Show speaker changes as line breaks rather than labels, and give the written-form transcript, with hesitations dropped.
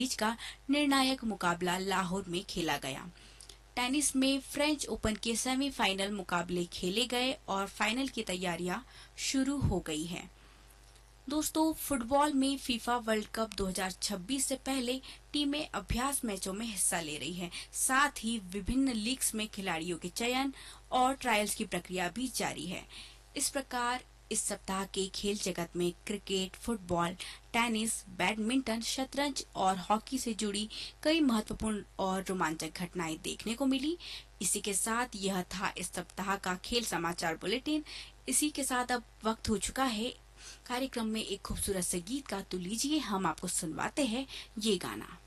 बीच का निर्णायक मुकाबला लाहौर में खेला गया। टेनिस में फ्रेंच ओपन के सेमीफाइनल मुकाबले खेले गए और फाइनल की तैयारियां शुरू हो गई हैं। दोस्तों, फुटबॉल में फीफा वर्ल्ड कप 2026 से पहले टीमें अभ्यास मैचों में हिस्सा ले रही हैं। साथ ही विभिन्न लीग्स में खिलाड़ियों के चयन और ट्रायल्स की प्रक्रिया भी जारी है। इस प्रकार इस सप्ताह के खेल जगत में क्रिकेट, फुटबॉल, टेनिस, बैडमिंटन, शतरंज और हॉकी से जुड़ी कई महत्वपूर्ण और रोमांचक घटनाएं देखने को मिली। इसी के साथ यह था इस सप्ताह का खेल समाचार बुलेटिन। इसी के साथ अब वक्त हो चुका है कार्यक्रम में एक खूबसूरत से गीत का, तो लीजिए हम आपको सुनवाते हैं ये गाना।